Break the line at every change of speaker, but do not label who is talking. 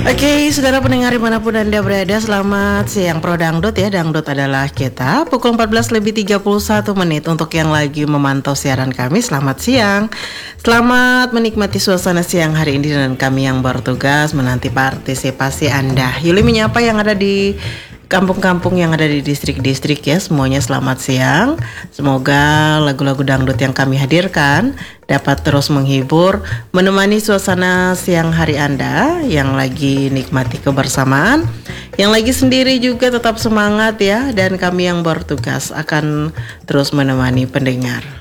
Oke, saudara pendengar dimanapun Anda berada, selamat siang Pro Dangdut ya. Dangdut adalah kita. Pukul 14 lebih 31 menit untuk yang lagi memantau siaran kami. Selamat siang. Selamat menikmati suasana siang hari ini dan kami yang bertugas menanti partisipasi Anda. Yuli menyapa yang ada di kampung-kampung yang ada di distrik-distrik ya, semuanya selamat siang. Semoga lagu-lagu dangdut yang kami hadirkan dapat terus menghibur, menemani suasana siang hari Anda yang lagi nikmati kebersamaan, yang lagi sendiri juga tetap semangat ya, dan kami yang bertugas akan terus menemani pendengar.